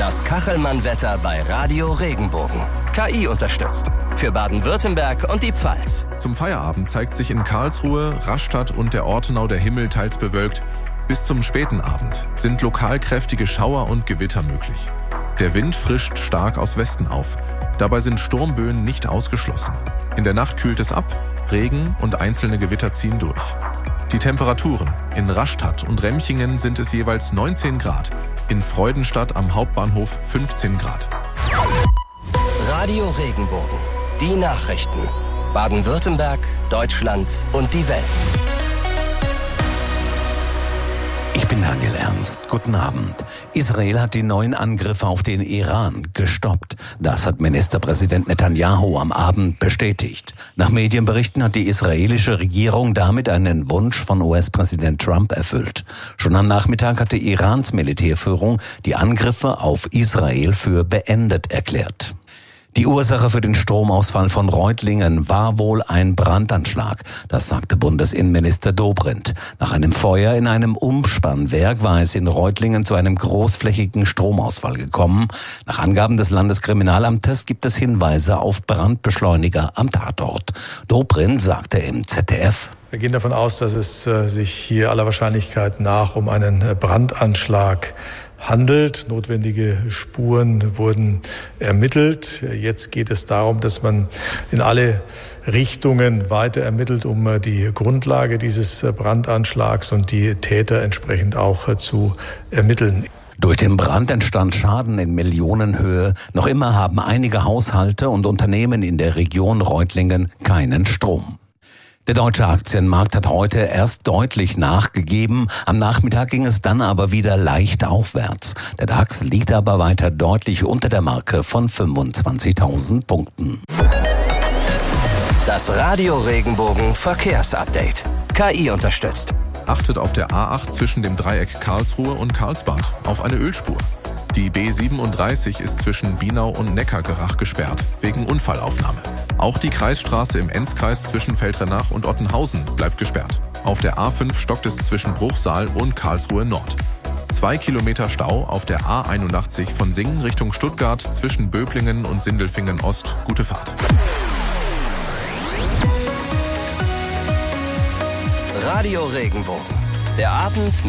Das Kachelmann-Wetter bei Radio Regenbogen. KI unterstützt. Für Baden-Württemberg und die Pfalz. Zum Feierabend zeigt sich in Karlsruhe, Rastatt und der Ortenau der Himmel teils bewölkt. Bis zum späten Abend sind lokal kräftige Schauer und Gewitter möglich. Der Wind frischt stark aus Westen auf. Dabei sind Sturmböen nicht ausgeschlossen. In der Nacht kühlt es ab, Regen und einzelne Gewitter ziehen durch. Die Temperaturen in Rastatt und Remchingen sind es jeweils 19 Grad, in Freudenstadt am Hauptbahnhof 15 Grad. Radio Regenbogen. Die Nachrichten. Baden-Württemberg, Deutschland und die Welt. Ich bin Daniel Ernst. Guten Abend. Israel hat die neuen Angriffe auf den Iran gestoppt. Das hat Ministerpräsident Netanyahu am Abend bestätigt. Nach Medienberichten hat die israelische Regierung damit einen Wunsch von US-Präsident Trump erfüllt. Schon am Nachmittag hatte Irans Militärführung die Angriffe auf Israel für beendet erklärt. Die Ursache für den Stromausfall von Reutlingen war wohl ein Brandanschlag. Das sagte Bundesinnenminister Dobrindt. Nach einem Feuer in einem Umspannwerk war es in Reutlingen zu einem großflächigen Stromausfall gekommen. Nach Angaben des Landeskriminalamtes gibt es Hinweise auf Brandbeschleuniger am Tatort. Dobrindt sagte im ZDF: Wir gehen davon aus, dass es sich hier aller Wahrscheinlichkeit nach um einen Brandanschlag handelt. Notwendige Spuren wurden ermittelt. Jetzt geht es darum, dass man in alle Richtungen weiter ermittelt, um die Grundlage dieses Brandanschlags und die Täter entsprechend auch zu ermitteln. Durch den Brand entstand Schaden in Millionenhöhe. Noch immer haben einige Haushalte und Unternehmen in der Region Reutlingen keinen Strom. Der deutsche Aktienmarkt hat heute erst deutlich nachgegeben. Am Nachmittag ging es dann aber wieder leicht aufwärts. Der DAX liegt aber weiter deutlich unter der Marke von 25.000 Punkten. Das Radio Regenbogen Verkehrsupdate. KI unterstützt. Achtet auf der A8 zwischen dem Dreieck Karlsruhe und Karlsbad auf eine Ölspur. Die B37 ist zwischen Bienau und Neckargerach gesperrt, wegen Unfallaufnahme. Auch die Kreisstraße im Enzkreis zwischen Feldrenach und Ottenhausen bleibt gesperrt. Auf der A5 stockt es zwischen Bruchsal und Karlsruhe Nord. 2 Kilometer Stau auf der A81 von Singen Richtung Stuttgart zwischen Böblingen und Sindelfingen Ost. Gute Fahrt. Radio Regenbogen. Der Abend